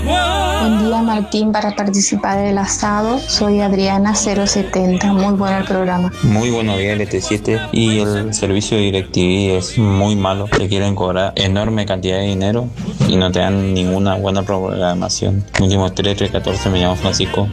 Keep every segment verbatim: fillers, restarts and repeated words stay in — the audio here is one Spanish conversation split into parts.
Buen día, Martín, para participar del asado. Soy Adriana cero setenta. Muy bueno el programa. Muy buenos días, el T siete. Y el servicio de DirecTV es muy malo. Te quieren cobrar enorme cantidad de dinero y no te dan ninguna buena programación. Últimos tres, tres, catorce, me llamo Francisco.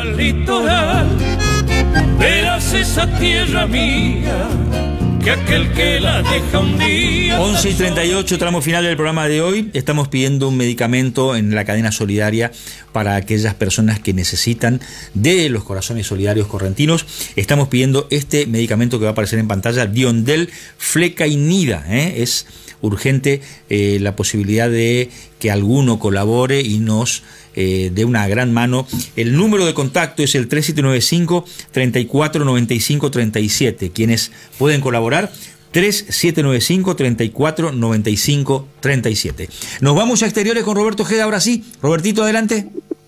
Verás esa tierra mía, que aquel que la deja un día. once y treinta y ocho, tramo final del programa de hoy. Estamos pidiendo un medicamento en la cadena solidaria para aquellas personas que necesitan de los corazones solidarios correntinos. Estamos pidiendo este medicamento que va a aparecer en pantalla, Diondel Flecainida, ¿eh? Es urgente eh, la posibilidad de que alguno colabore y nos eh, dé una gran mano. El número de contacto es el tres siete nueve cinco, treinta y cuatro, noventa y cinco, treinta y siete. Quienes pueden colaborar, tres siete nueve cinco, treinta y cuatro, noventa y cinco, treinta y siete. Nos vamos a exteriores con Roberto Ojeda ahora sí. Robertito, adelante.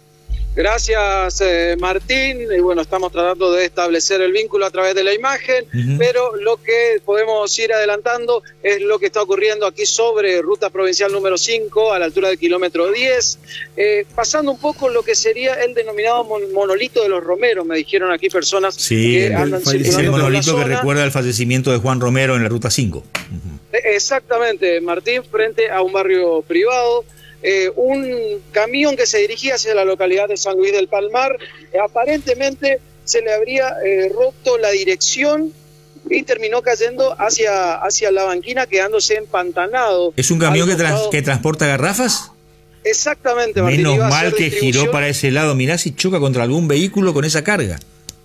Gracias, eh, Martín. Y bueno, estamos tratando de establecer el vínculo a través de la imagen, uh-huh. pero lo que podemos ir adelantando es lo que está ocurriendo aquí sobre Ruta Provincial número cinco, a la altura del kilómetro diez, eh, pasando un poco lo que sería el denominado mon- monolito de los Romeros, me dijeron aquí personas sí, que el, andan el, circulando. Es el monolito por la que zona. recuerda el fallecimiento de Juan Romero en la Ruta cinco. Uh-huh. Exactamente, Martín, frente a un barrio privado. Eh, un camión que se dirigía hacia la localidad de San Luis del Palmar, eh, aparentemente se le habría eh, roto la dirección y terminó cayendo hacia, hacia la banquina, quedándose empantanado. ¿Es un camión que, trans, que transporta garrafas? Exactamente, Martín. Menos mal que giró para ese lado. Mirá si choca contra algún vehículo con esa carga.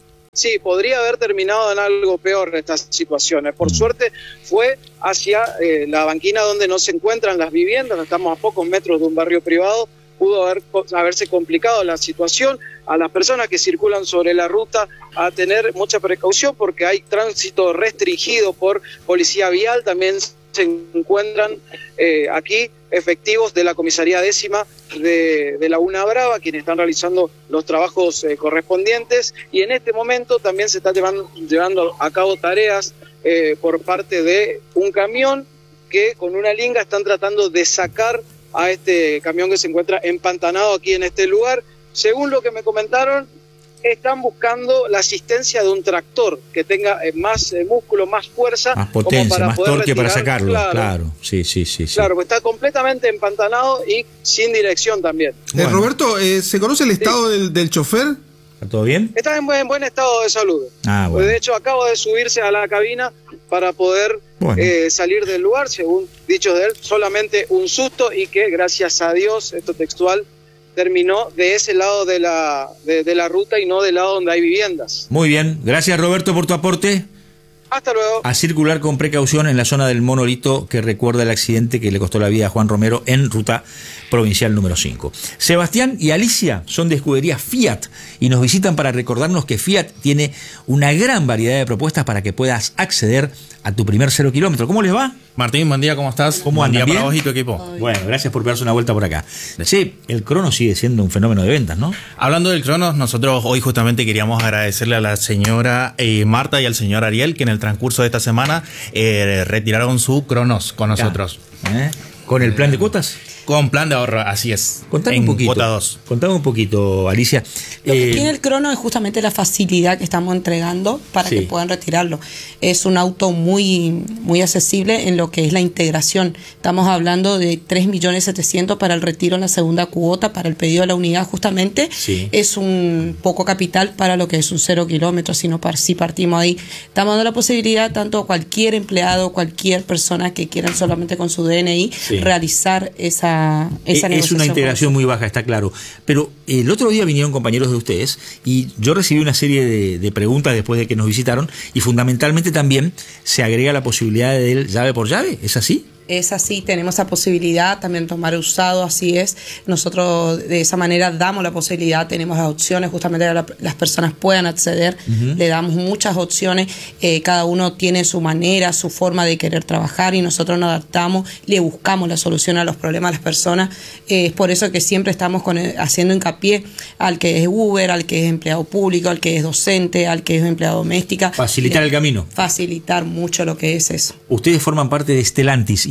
Sí, podría haber terminado en algo peor estas situaciones. Por mm. suerte fue hacia eh, la banquina donde no se encuentran las viviendas, estamos a pocos metros de un barrio privado, pudo haber, haberse complicado la situación. A las personas que circulan sobre la ruta a tener mucha precaución porque hay tránsito restringido por policía vial, también se encuentran eh, aquí efectivos de la comisaría décima de, de Laguna Brava, quienes están realizando los trabajos eh, correspondientes, y en este momento también se está llevando, llevando a cabo tareas eh, por parte de un camión que con una linga están tratando de sacar a este camión que se encuentra empantanado aquí en este lugar. Según lo que me comentaron, están buscando la asistencia de un tractor que tenga eh, más eh, músculo, más fuerza, más potencia, como para más poder torque retirar, para sacarlo, claro, claro, sí, sí, sí, sí. Claro, pues está completamente empantanado y sin dirección también. Bueno. Eh, Roberto, eh, ¿se conoce el estado sí. del, del chofer? ¿Está todo bien? Está en buen, en buen estado de salud. Ah, bueno. De hecho, acaba de subirse a la cabina para poder bueno. eh, salir del lugar, según dichos de él, solamente un susto y que, gracias a Dios, esto textual, terminó de ese lado de la, de, de la ruta y no del lado donde hay viviendas. Muy bien, gracias Roberto por tu aporte. Hasta luego. A circular con precaución en la zona del monolito que recuerda el accidente que le costó la vida a Juan Romero en Ruta Provincial número cinco. Sebastián y Alicia son de escudería Fiat y nos visitan para recordarnos que Fiat tiene una gran variedad de propuestas para que puedas acceder a tu primer cero kilómetro. ¿Cómo les va? Martín, buen día, ¿cómo estás? ¿Cómo buen día andan? Para vos y tu equipo. Ay. Bueno, gracias por pegarse una vuelta por acá. Sí, el Cronos sigue siendo un fenómeno de ventas, ¿no? Hablando del Cronos, nosotros hoy justamente queríamos agradecerle a la señora eh, Marta y al señor Ariel que en el transcurso de esta semana eh, retiraron su Cronos con nosotros. ¿Eh? ¿Con el plan de cuotas? Con plan de ahorro, así es. Contame en un poquito. Cuota dos. Contame un poquito, Alicia. Lo que eh, tiene el Crono es justamente la facilidad que estamos entregando para sí. que puedan retirarlo. Es un auto muy, muy accesible en lo que es la integración. Estamos hablando de tres millones setecientos para el retiro en la segunda cuota, para el pedido de la unidad justamente. Sí. Es un poco capital para lo que es un cero kilómetros, si, no, si partimos ahí. Estamos dando la posibilidad tanto a cualquier empleado, cualquier persona que quieran solamente con su D N I sí. realizar esa Esa es una integración muy baja, está claro. Pero el otro día vinieron compañeros de ustedes y yo recibí una serie de, de preguntas después de que nos visitaron y fundamentalmente también se agrega la posibilidad del llave por llave, ¿es así? Es así, tenemos la posibilidad también de tomar usado, así es. Nosotros de esa manera damos la posibilidad, tenemos las opciones, justamente para que las personas puedan acceder, uh-huh. le damos muchas opciones, eh, cada uno tiene su manera, su forma de querer trabajar y nosotros nos adaptamos, le buscamos la solución a los problemas a las personas. Eh, es por eso que siempre estamos con, haciendo hincapié al que es Uber, al que es empleado público, al que es docente, al que es empleado doméstica. Facilitar le, el camino. Facilitar mucho lo que es eso. Ustedes forman parte de Stellantis y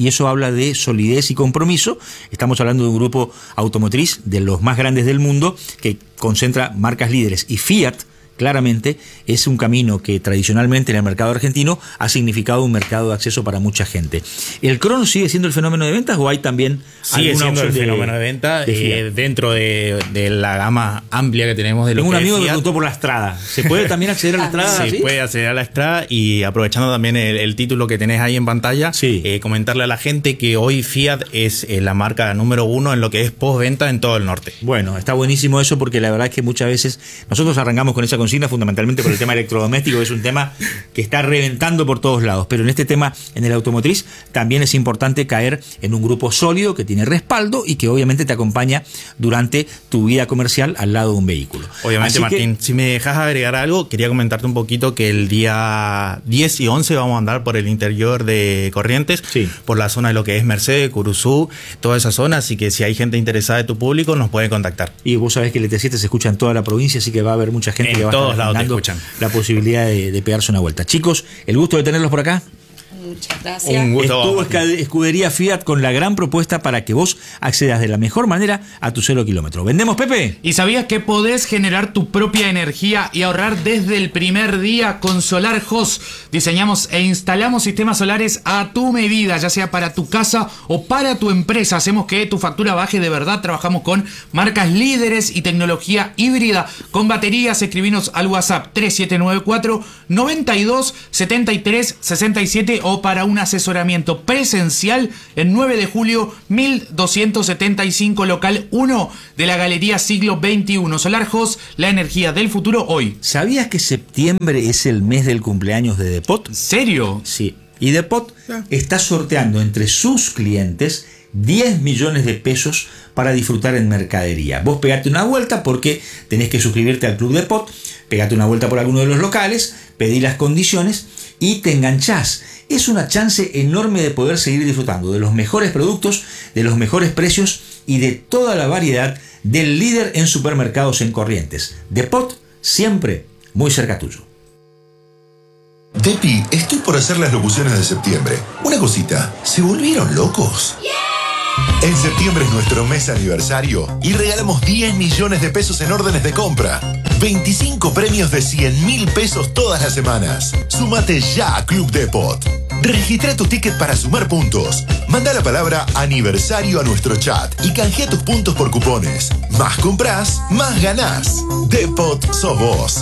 y eso habla de solidez y compromiso. Estamos hablando de un grupo automotriz de los más grandes del mundo que concentra marcas líderes, y Fiat claramente es un camino que tradicionalmente en el mercado argentino ha significado un mercado de acceso para mucha gente. ¿El Crono sigue siendo el fenómeno de ventas o hay también sigue alguna siendo el opción fenómeno de, de venta de eh, dentro de, de la gama amplia que tenemos de lo Tengo un que amigo es que Fiat? preguntó por la Strada. ¿Se puede también acceder a la Strada? Se ¿sí? puede acceder a la Strada, y aprovechando también el, el título que tenés ahí en pantalla, sí. eh, comentarle a la gente que hoy Fiat es eh, la marca número uno en lo que es postventa en todo el norte. Bueno, está buenísimo eso, porque la verdad es que muchas veces nosotros arrancamos con esa consigna fundamentalmente por el tema electrodoméstico, que es un tema que está reventando por todos lados, pero en este tema, en el automotriz, también es importante caer en un grupo sólido que tiene respaldo y que obviamente te acompaña durante tu vida comercial al lado de un vehículo. Obviamente, Así Martín, que, si me dejas agregar algo, quería comentarte un poquito que el día diez y once vamos a andar por el interior de Corrientes, sí. por la zona de lo que es Mercedes, Curuzú, toda esa zona, así que si hay gente interesada de tu público, nos puede contactar. Y vos sabés que el E T siete se escucha en toda la provincia, así que va a haber mucha gente en que va a todos estar lados te dando escuchan. la posibilidad de, de pegarse una vuelta. Chicos, el gusto de tenerlos por acá. Muchas gracias. Un gusto. Estuvo Esca- Escudería Fiat con la gran propuesta para que vos accedas de la mejor manera a tu cero kilómetro. ¿Vendemos, Pepe? ¿Y sabías que podés generar tu propia energía y ahorrar desde el primer día con Solar Host? Diseñamos e instalamos sistemas solares a tu medida, ya sea para tu casa o para tu empresa. Hacemos que tu factura baje de verdad. Trabajamos con marcas líderes y tecnología híbrida. Con baterías, escribinos al WhatsApp tres siete nueve cuatro, noventa y dos, setenta y tres, sesenta y siete o para un asesoramiento presencial en nueve de julio mil doscientos setenta y cinco, local uno de la Galería Siglo veintiuno. Solar Host, la energía del futuro hoy. ¿Sabías que septiembre es el mes del cumpleaños de Depot? ¿Serio? Sí. Y Depot está sorteando entre sus clientes diez millones de pesos para disfrutar en mercadería. Vos pegate una vuelta porque tenés que suscribirte al Club Depot, pegate una vuelta por alguno de los locales, pedí las condiciones y te enganchás. Es una chance enorme de poder seguir disfrutando de los mejores productos, de los mejores precios y de toda la variedad del líder en supermercados en Corrientes. Depot, siempre muy cerca tuyo. Depi, estoy por hacer las locuciones de septiembre. Una cosita, ¿se volvieron locos? En septiembre es nuestro mes aniversario y regalamos diez millones de pesos en órdenes de compra. veinticinco premios de cien mil pesos todas las semanas. Súmate ya a Club Depot. Registra tu ticket para sumar puntos. Manda la palabra aniversario a nuestro chat y canjea tus puntos por cupones. Más compras, más ganás. Depot sos vos.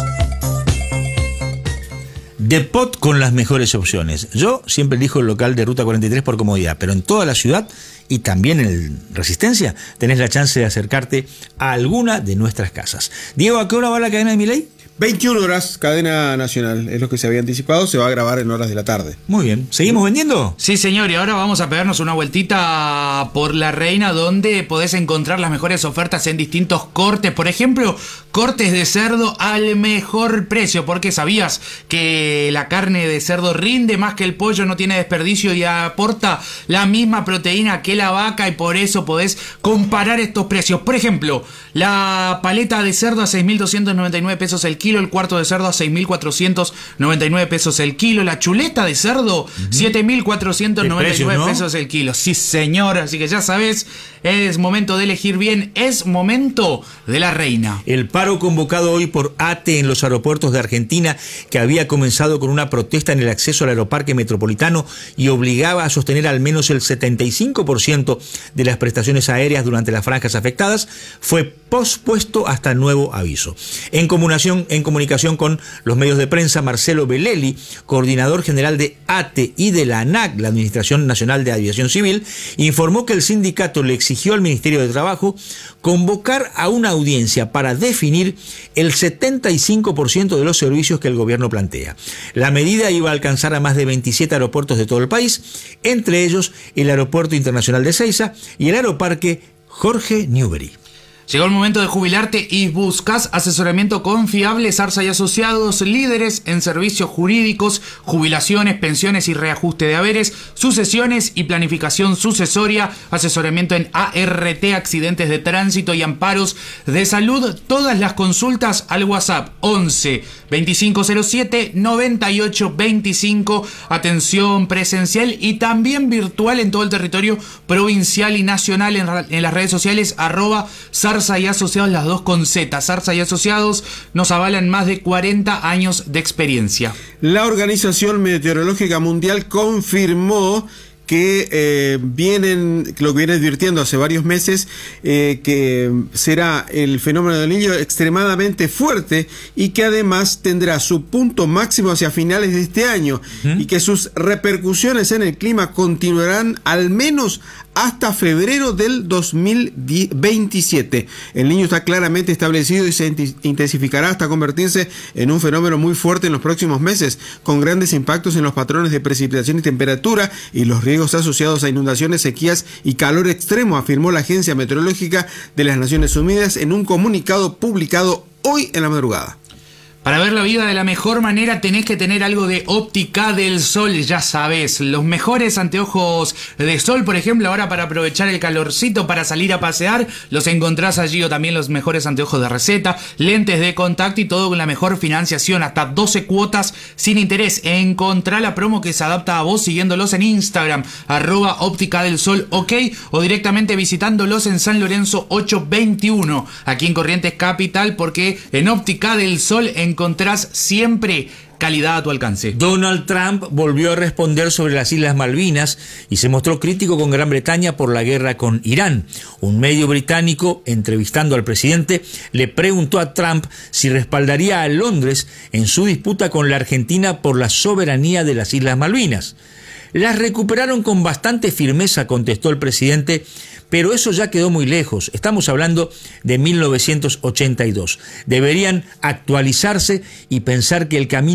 Depot con las mejores opciones. Yo siempre elijo el local de Ruta cuarenta y tres por comodidad, pero en toda la ciudad y también en Resistencia tenés la chance de acercarte a alguna de nuestras casas. Diego, ¿a qué hora va la cadena de Milei? veintiuna horas, cadena nacional, es lo que se había anticipado, se va a grabar en horas de la tarde. Muy bien, ¿seguimos vendiendo? Sí, señor, y ahora vamos a pegarnos una vueltita por La Reina, donde podés encontrar las mejores ofertas en distintos cortes. Por ejemplo, cortes de cerdo al mejor precio, porque sabías que la carne de cerdo rinde más que el pollo, no tiene desperdicio y aporta la misma proteína que la vaca, y por eso podés comparar estos precios. Por ejemplo, la paleta de cerdo a seis mil doscientos noventa y nueve pesos el kilo, el cuarto de cerdo a seis mil cuatrocientos noventa y nueve pesos el kilo, la chuleta de cerdo uh-huh. siete mil cuatrocientos noventa y nueve precios, ¿no? pesos el kilo. Sí, señor, así que ya sabes, es momento de elegir bien, es momento de La Reina. El paro convocado hoy por ATE en los aeropuertos de Argentina, que había comenzado con una protesta en el acceso al aeroparque metropolitano y obligaba a sostener al menos el setenta y cinco por ciento de las prestaciones aéreas durante las franjas afectadas, fue pospuesto hasta nuevo aviso. En comunicación, en comunicación con los medios de prensa, Marcelo Belelli, coordinador general de ATE y de la ANAC, la Administración Nacional de Aviación Civil, informó que el sindicato le exigió al Ministerio de Trabajo convocar a una audiencia para definir el setenta y cinco por ciento de los servicios que el gobierno plantea. La medida iba a alcanzar a más de veintisiete aeropuertos de todo el país, entre ellos el Aeropuerto Internacional de Ezeiza y el Aeroparque Jorge Newbery. Llegó el momento de jubilarte y buscas asesoramiento confiable. Zarza y Asociados, líderes en servicios jurídicos, jubilaciones, pensiones y reajuste de haberes, sucesiones y planificación sucesoria, asesoramiento en A R T, accidentes de tránsito y amparos de salud. Todas las consultas al WhatsApp once veinticinco cero siete noventa y ocho veinticinco. Atención presencial y también virtual en todo el territorio provincial y nacional en, en las redes sociales arroba Zarza y Asociados, las dos con Z. Zarza y Asociados nos avalan más de cuarenta años de experiencia. La Organización Meteorológica Mundial confirmó que eh, vienen, lo viene advirtiendo hace varios meses, eh, que será el fenómeno del Niño extremadamente fuerte y que además tendrá su punto máximo hacia finales de este año, ¿Mm? y que sus repercusiones en el clima continuarán al menos hasta febrero del dos mil veintisiete. El Niño está claramente establecido y se intensificará hasta convertirse en un fenómeno muy fuerte en los próximos meses, con grandes impactos en los patrones de precipitación y temperatura y los riesgos asociados a inundaciones, sequías y calor extremo, afirmó la Agencia Meteorológica de las Naciones Unidas en un comunicado publicado hoy en la madrugada. Para ver la vida de la mejor manera tenés que tener algo de Óptica del Sol, ya sabes, los mejores anteojos de sol, por ejemplo, ahora para aprovechar el calorcito, para salir a pasear, los encontrás allí, o también los mejores anteojos de receta, lentes de contacto y todo con la mejor financiación, hasta doce cuotas sin interés. Encontrá la promo que se adapta a vos siguiéndolos en Instagram, arroba Óptica del Sol, ok, o directamente visitándolos en San Lorenzo ochocientos veintiuno, aquí en Corrientes Capital, porque en Óptica del Sol en encontrás siempre calidad a tu alcance. Donald Trump volvió a responder sobre las Islas Malvinas y se mostró crítico con Gran Bretaña por la guerra con Irán. Un medio británico, entrevistando al presidente, le preguntó a Trump si respaldaría a Londres en su disputa con la Argentina por la soberanía de las Islas Malvinas. Las recuperaron con bastante firmeza, contestó el presidente, pero eso ya quedó muy lejos. Estamos hablando de mil novecientos ochenta y dos. Deberían actualizarse y pensar que el camino